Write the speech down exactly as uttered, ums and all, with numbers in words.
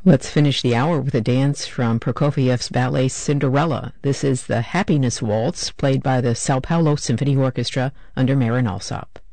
Let's finish the hour with a dance from Prokofiev's ballet Cinderella. This is the Happiness Waltz, played by the Sao Paulo Symphony Orchestra under Marin Alsop.